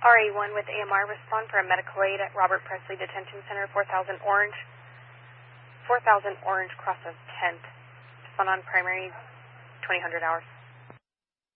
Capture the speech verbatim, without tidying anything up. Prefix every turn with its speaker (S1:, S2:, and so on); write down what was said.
S1: R A one with A M R, respond for a medical aid at Robert Presley Detention Center, four thousand Orange. four thousand Orange, cross of tenth. Respond on primary, twenty hundred hours.